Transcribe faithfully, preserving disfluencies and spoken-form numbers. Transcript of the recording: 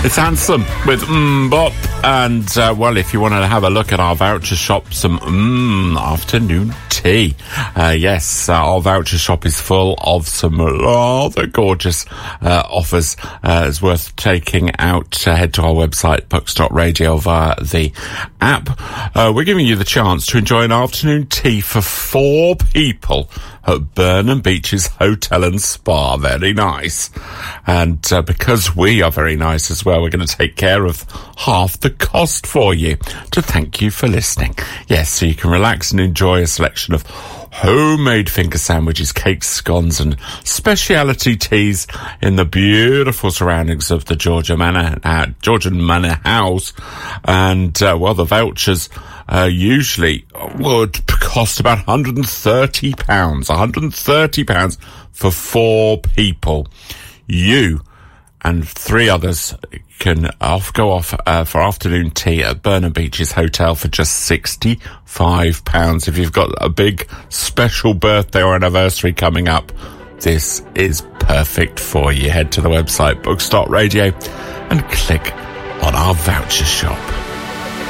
It's Handsome with Mmm Bop. And, uh, well, if you want to have a look at our voucher shop, some Mmm afternoon tea. Uh, yes, uh, our voucher shop is full of some rather gorgeous uh, offers. Uh, it's worth taking out. Uh, head to our website, bucks dot radio, via the app. Uh, we're giving you the chance to enjoy an afternoon tea for four people at Burnham Beeches Hotel and Spa. Very nice. And uh, because we are very nice as well, we're going to take care of half the cost for you to thank you for listening. Yes, so you can relax and enjoy a selection of homemade finger sandwiches, cakes, scones and speciality teas in the beautiful surroundings of the Georgia Manor, uh, Georgian Manor House. And, uh, well, the vouchers uh, usually would cost about one hundred thirty pounds. one hundred thirty pounds for four people. You and three others can off go off uh, for afternoon tea at Burnham Beeches Hotel for just sixty-five pounds. If you've got a big special birthday or anniversary coming up, this is perfect for you. Head to the website, bucks dot radio, and click on our voucher shop.